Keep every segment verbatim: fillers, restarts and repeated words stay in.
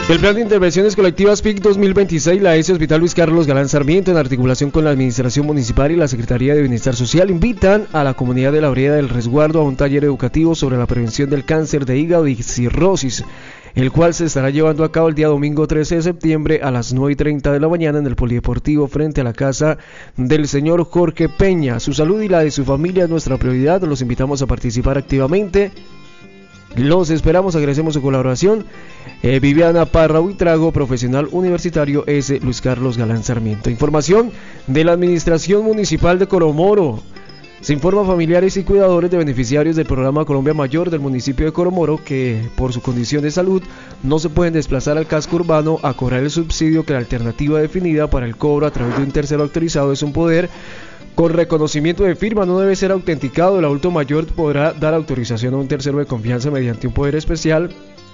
El Plan de Intervenciones Colectivas P I C dos mil veintiséis, la S Hospital Luis Carlos Galán Sarmiento, en articulación con la Administración Municipal y la Secretaría de Bienestar Social, invitan a la comunidad de la Vereda del Resguardo a un taller educativo sobre la prevención del cáncer de hígado y cirrosis, el cual se estará llevando a cabo el día domingo trece de septiembre a las nueve y treinta de la mañana en el Polideportivo frente a la casa del señor Jorge Peña. Su salud y la de su familia es nuestra prioridad. Los invitamos a participar activamente. Los esperamos, agradecemos su colaboración. Eh, Viviana Parra Huitrago, profesional universitario S. Luis Carlos Galán Sarmiento. Información de la Administración Municipal de Coromoro. Se informa a familiares y cuidadores de beneficiarios del programa Colombia Mayor del municipio de Coromoro que por su condición de salud no se pueden desplazar al casco urbano a cobrar el subsidio, que la alternativa definida para el cobro a través de un tercero autorizado es un poder con reconocimiento de firma. No debe ser autenticado. El adulto mayor podrá dar autorización a un tercero de confianza mediante un poder especial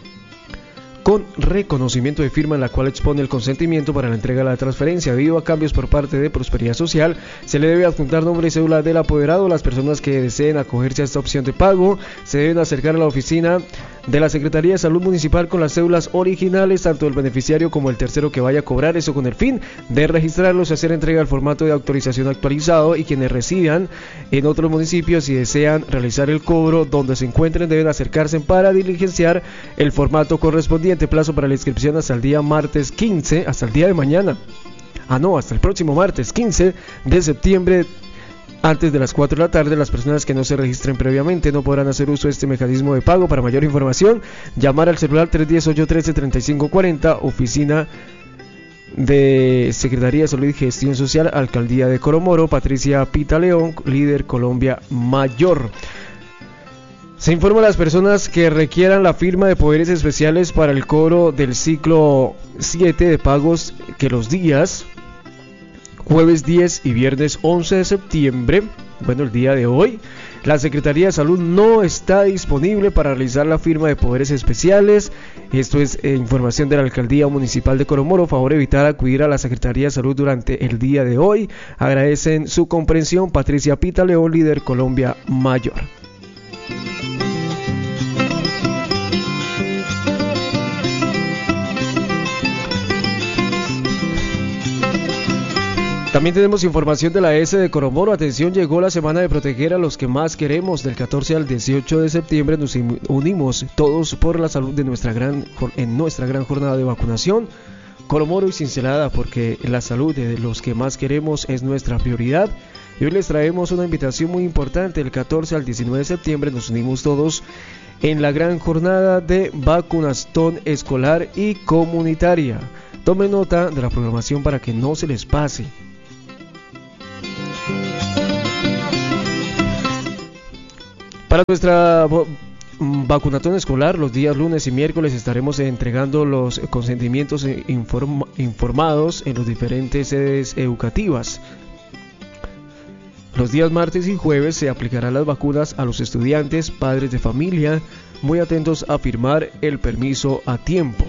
con reconocimiento de firma, en la cual expone el consentimiento para la entrega de la transferencia. Debido a cambios por parte de Prosperidad Social, se le debe adjuntar nombre y cédula del apoderado. Las personas que deseen acogerse a esta opción de pago se deben acercar a la oficina de la Secretaría de Salud Municipal con las cédulas originales, tanto del beneficiario como el tercero que vaya a cobrar, eso con el fin de registrarlos y hacer entrega al formato de autorización actualizado. Y quienes residan en otros municipios y desean realizar el cobro donde se encuentren deben acercarse para diligenciar el formato correspondiente. Plazo para la inscripción hasta el día martes quince, hasta el día de mañana, ah no, hasta el próximo martes quince de septiembre, antes de las cuatro de la tarde. Las personas que no se registren previamente no podrán hacer uso de este mecanismo de pago. Para mayor información, llamar al celular tres uno cero, ocho uno tres, tres cinco cuatro cero, oficina de Secretaría de Salud y Gestión Social, Alcaldía de Coromoro. Patricia Pita León, líder Colombia Mayor. Se informa a las personas que requieran la firma de poderes especiales para el cobro del ciclo siete de pagos que los días jueves diez y viernes once de septiembre, bueno, el día de hoy, la Secretaría de Salud no está disponible para realizar la firma de poderes especiales. Esto es eh, información de la Alcaldía Municipal de Coromoro. Favor evitar acudir a la Secretaría de Salud durante el día de hoy. Agradecen su comprensión. Patricia Pita León, líder Colombia Mayor. También tenemos información de la S de Coromoro. Atención, llegó la semana de proteger a los que más queremos. Del catorce al dieciocho de septiembre nos unimos todos por la salud de nuestra gran, en nuestra gran jornada de vacunación. Coromoro y Cincelada, porque la salud de los que más queremos es nuestra prioridad. Y hoy les traemos una invitación muy importante. Del catorce al diecinueve de septiembre nos unimos todos en la gran jornada de vacunación escolar y comunitaria. Tomen nota de la programación para que no se les pase. Para nuestra vacunatón escolar, los días lunes y miércoles estaremos entregando los consentimientos inform- informados en las diferentes sedes educativas. Los días martes y jueves se aplicarán las vacunas a los estudiantes, padres de familia, muy atentos a firmar el permiso a tiempo.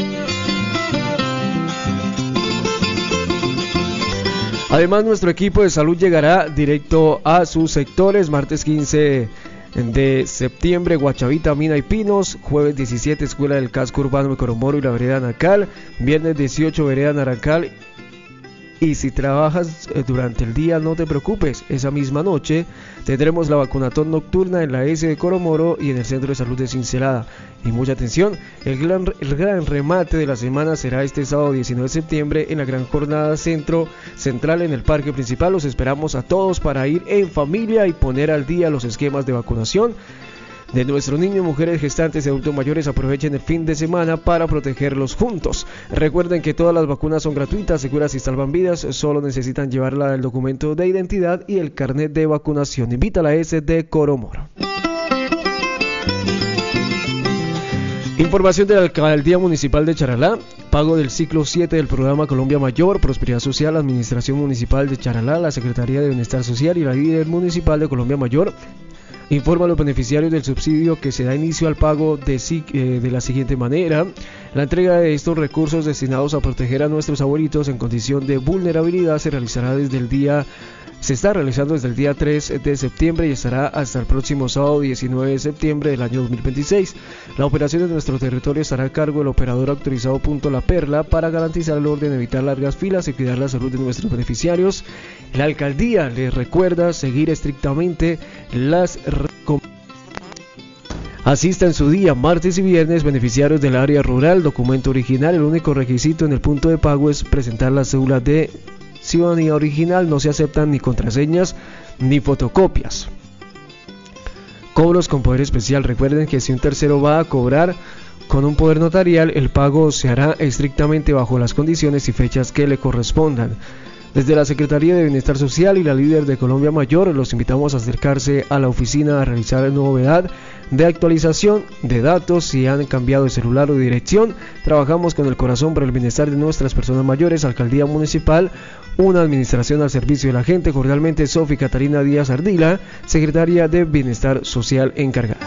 Además, nuestro equipo de salud llegará directo a sus sectores. Martes quince de septiembre, Guachavita, Mina y Pinos. Jueves diecisiete, Escuela del Casco Urbano de Coromoro y la Vereda Narancal. Viernes dieciocho, Vereda Narancal. Y si trabajas durante el día, no te preocupes, esa misma noche tendremos la vacunatón nocturna en la S de Coromoro y en el Centro de Salud de Cincelada. Y mucha atención, el gran, el gran remate de la semana será este sábado diecinueve de septiembre en la gran jornada centro central en el parque principal. Los esperamos a todos para ir en familia y poner al día los esquemas de vacunación de nuestros niños, mujeres, gestantes y adultos mayores. Aprovechen el fin de semana para protegerlos juntos. Recuerden que todas las vacunas son gratuitas, seguras y salvan vidas. Solo necesitan llevarla el documento de identidad y el carnet de vacunación. Invita a la S de Coromoro. Información de la Alcaldía Municipal de Charalá. Pago del ciclo siete del programa Colombia Mayor, Prosperidad Social, Administración Municipal de Charalá, la Secretaría de Bienestar Social y la líder municipal de Colombia Mayor informa a los beneficiarios del subsidio que se da inicio al pago de, eh, de la siguiente manera. La entrega de estos recursos destinados a proteger a nuestros abuelitos en condición de vulnerabilidad se realizará desde el día Se está realizando desde el día tres de septiembre y estará hasta el próximo sábado diecinueve de septiembre del año dos mil veintiséis. La operación en nuestro territorio estará a cargo del operador autorizado Punto La Perla para garantizar el orden, evitar largas filas y cuidar la salud de nuestros beneficiarios. La alcaldía les recuerda seguir estrictamente las recomendaciones. Asista en su día, martes y viernes, beneficiarios del área rural, documento original. El único requisito en el punto de pago es presentar la cédula de ciudadanía original. No se aceptan ni contraseñas ni fotocopias. Cobros con poder especial. Recuerden que si un tercero va a cobrar con un poder notarial, el pago se hará estrictamente bajo las condiciones y fechas que le correspondan. Desde la Secretaría de Bienestar Social y la líder de Colombia Mayor, los invitamos a acercarse a la oficina a realizar novedad de actualización de datos si han cambiado de celular o de dirección. Trabajamos con el corazón por el bienestar de nuestras personas mayores. Alcaldía Municipal, una administración al servicio de la gente. Cordialmente, Sofi Catarina Díaz Ardila, Secretaria de Bienestar Social encargada.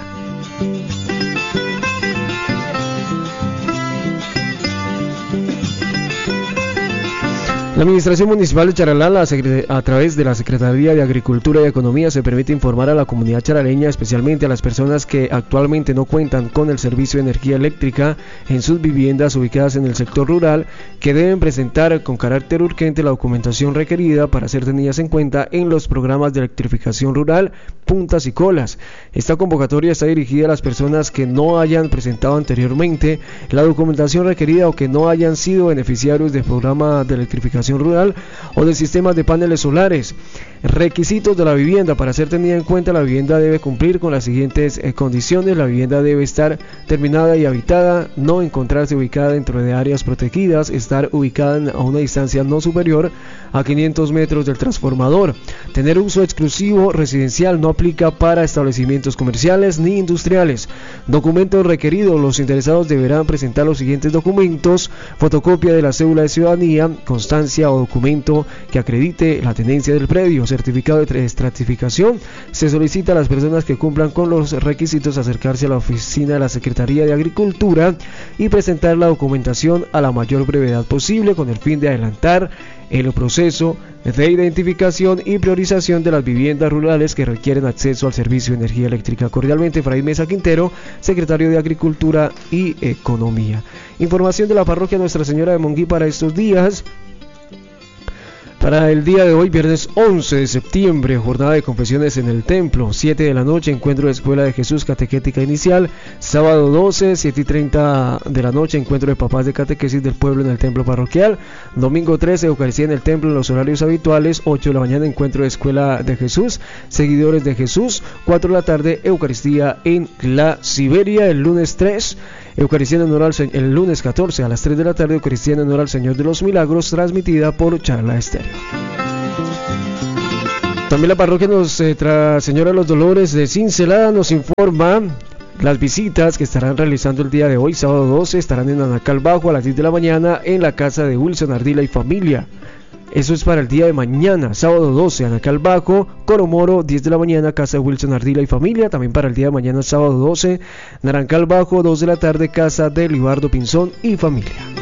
La Administración Municipal de Charalá, a través de la Secretaría de Agricultura y Economía, se permite informar a la comunidad charaleña, especialmente a las personas que actualmente no cuentan con el servicio de energía eléctrica en sus viviendas ubicadas en el sector rural, que deben presentar con carácter urgente la documentación requerida para ser tenidas en cuenta en los programas de electrificación rural, puntas y colas. Esta convocatoria está dirigida a las personas que no hayan presentado anteriormente la documentación requerida o que no hayan sido beneficiarios del programa de electrificación rural o de sistemas de paneles solares. Requisitos de la vivienda. Para ser tenida en cuenta, la vivienda debe cumplir con las siguientes eh, condiciones. La vivienda debe estar terminada y habitada, no encontrarse ubicada dentro de áreas protegidas, estar ubicada a una distancia no superior a quinientos metros del transformador, tener uso exclusivo residencial, no aplica para establecimientos comerciales ni industriales. Documentos requeridos. Los interesados deberán presentar los siguientes documentos: fotocopia de la cédula de ciudadanía, constancia o documento que acredite la tenencia del predio, certificado de estratificación. Se solicita a las personas que cumplan con los requisitos acercarse a la oficina de la Secretaría de Agricultura y presentar la documentación a la mayor brevedad posible, con el fin de adelantar el proceso de identificación y priorización de las viviendas rurales que requieren acceso al servicio de energía eléctrica. Cordialmente, Fray Mesa Quintero, Secretario de Agricultura y Economía. Información de la parroquia Nuestra Señora de Monguí para estos días. Para el día de hoy, viernes once de septiembre, jornada de confesiones en el templo, siete de la noche, encuentro de Escuela de Jesús Catequética Inicial. Sábado doce, siete y treinta de la noche, encuentro de papás de catequesis del pueblo en el templo parroquial. Domingo trece, Eucaristía en el templo en los horarios habituales. Ocho de la mañana, encuentro de Escuela de Jesús, seguidores de Jesús. Cuatro de la tarde, Eucaristía en la Siberia. El lunes tres, Eucaristía en honor al Señor. El lunes catorce, a las tres de la tarde, Eucaristía en honor al Señor de los Milagros, transmitida por Charla Estéreo. También la parroquia Nuestra Señora de los Dolores de Cincelada nos informa las visitas que estarán realizando el día de hoy, sábado doce, estarán en Anacal Bajo a las diez de la mañana en la casa de Wilson Ardila y familia. Eso es para el día de mañana, sábado doce, Anacal Bajo, Coromoro, diez de la mañana, casa de Wilson Ardila y familia. También para el día de mañana, sábado doce, Narancal Bajo, dos de la tarde, casa de Libardo Pinzón y familia.